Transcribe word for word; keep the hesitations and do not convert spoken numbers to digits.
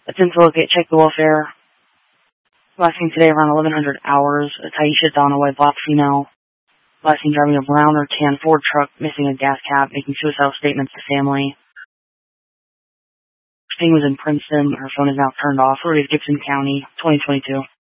Attempt to locate, check the welfare. Last seen today around eleven hundred hours. A Taisha Donaway, black female. Last seen driving a brown or tan Ford truck, missing a gas cap, making suicidal statements to family. Christine was in Princeton. Her phone is now turned off. Florida, Gibson County, twenty twenty-two.